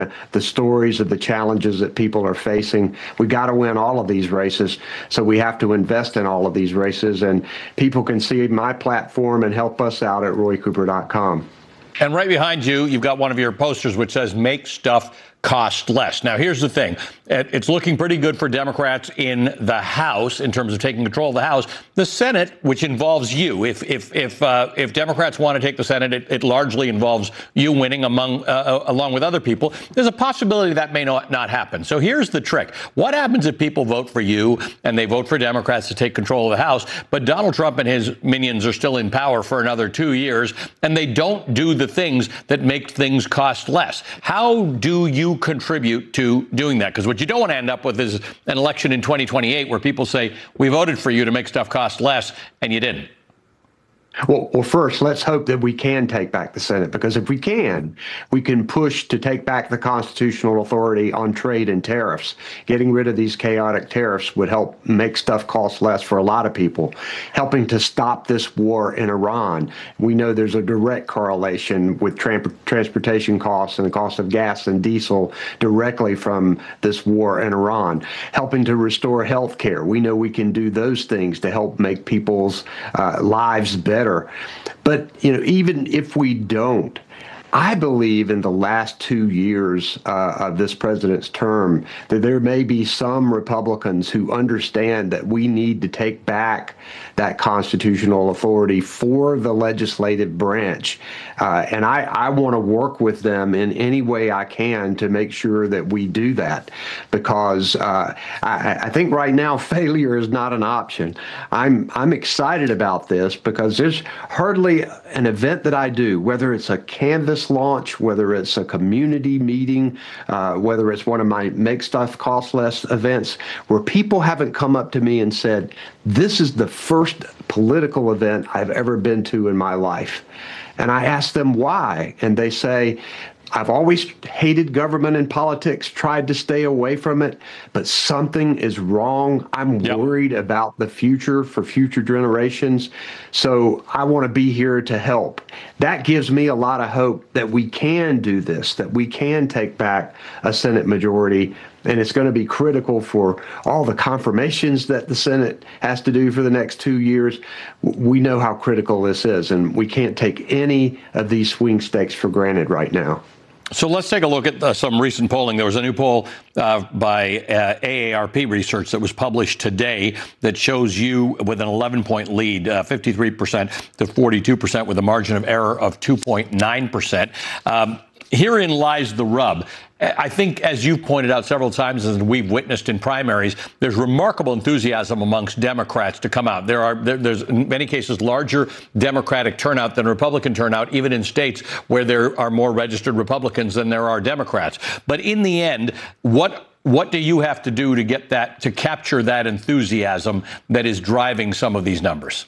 the stories of the challenges that people are facing. We got to win all of these races, so we have to invest in all of these races. And people can see my platform and help us out at roycooper.com. And right behind you, you've got one of your posters which says "Make stuff cost less." Now, here's the thing. It's looking pretty good for Democrats in the House in terms of taking control of the House. The Senate, which involves you, if Democrats want to take the Senate, it largely involves you winning along with other people. There's a possibility that may not happen. So here's the trick. What happens if people vote for you and they vote for Democrats to take control of the House, but Donald Trump and his minions are still in power for another 2 years, and they don't do the things that make things cost less? How do you contribute to doing that? Because what you don't want to end up with is an election in 2028 where people say, we voted for you to make stuff cost less, and you didn't. Well, first, let's hope that we can take back the Senate, because if we can push to take back the constitutional authority on trade and tariffs. Getting rid of these chaotic tariffs would help make stuff cost less for a lot of people. Helping to stop this war in Iran. We know there's a direct correlation with transportation costs and the cost of gas and diesel directly from this war in Iran. Helping to restore health care. We know we can do those things to help make people's lives better. But, even if we don't, I believe in the last 2 years of this president's term that there may be some Republicans who understand that we need to take back that constitutional authority for the legislative branch. And I want to work with them in any way I can to make sure that we do that, because I think right now failure is not an option. I'm excited about this because there's hardly an event that I do, whether it's a canvas launch, whether it's a community meeting, whether it's one of my Make Stuff Cost Less events, where people haven't come up to me and said, this is the first political event I've ever been to in my life. And I ask them why, and they say, I've always hated government and politics, tried to stay away from it, but something is wrong. I'm worried about the future for future generations. So I want to be here to help. That gives me a lot of hope that we can do this, that we can take back a Senate majority. And it's going to be critical for all the confirmations that the Senate has to do for the next 2 years. We know how critical this is, and we can't take any of these swing states for granted right now. So let's take a look at some recent polling. There was a new poll by AARP Research that was published today that shows you with an 11-point lead, 53% to 42%, with a margin of error of 2.9%. Herein lies the rub. I think, as you've pointed out several times, and we've witnessed in primaries, there's remarkable enthusiasm amongst Democrats to come out. There's in many cases larger Democratic turnout than Republican turnout, even in states where there are more registered Republicans than there are Democrats. But in the end, what do you have to do to get that, to capture that enthusiasm that is driving some of these numbers?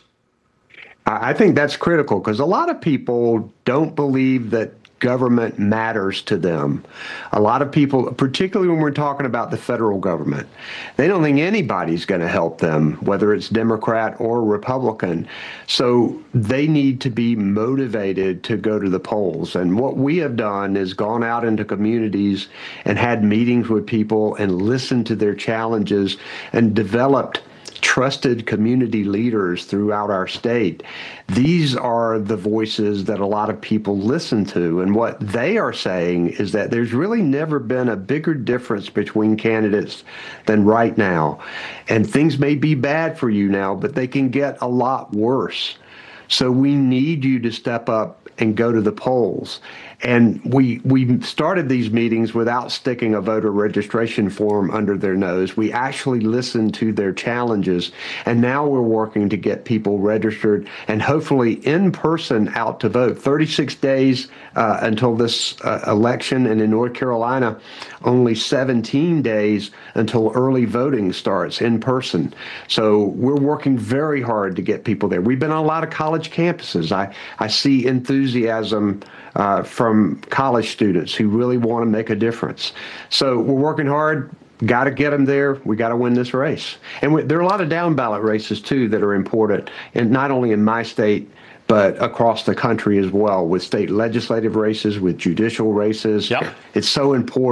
I think that's critical, because a lot of people don't believe that government matters to them. A lot of people, particularly when we're talking about the federal government, they don't think anybody's going to help them, whether it's Democrat or Republican. So they need to be motivated to go to the polls. And what we have done is gone out into communities and had meetings with people and listened to their challenges and developed trusted community leaders throughout our state. These are the voices that a lot of people listen to. And what they are saying is that there's really never been a bigger difference between candidates than right now. And things may be bad for you now, but they can get a lot worse. So we need you to step up and go to the polls. And we started these meetings without sticking a voter registration form under their nose. We actually listened to their challenges, and now we're working to get people registered and hopefully in person out to vote. 36 days until this election, and in North Carolina, only 17 days until early voting starts in person. So we're working very hard to get people there. We've been on a lot of college campuses. I see enthusiasm from college students who really want to make a difference. So we're working hard. Got to get them there. We got to win this race. And there are a lot of down ballot races, too, that are important, and not only in my state, but across the country as well, with state legislative races, with judicial races. Yep. It's so important